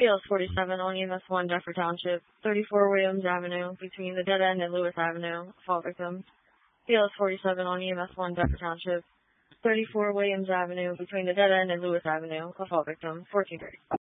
BLS 47 on EMS 1 Duffer Township, 34 Williams Avenue, between the dead end and Lewis Avenue, fall victim. BLS 47 on EMS 1 Duffer Township, 34 Williams Avenue, between the dead end and Lewis Avenue, a fall victim, 1430.